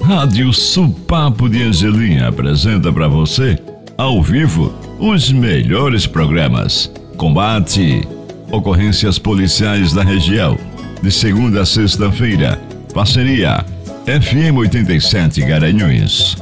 Rádio Supapo de Angelim apresenta para você, ao vivo, os melhores programas. Combate, ocorrências policiais da região. De segunda a sexta-feira, parceria FM 87 Garanhuns.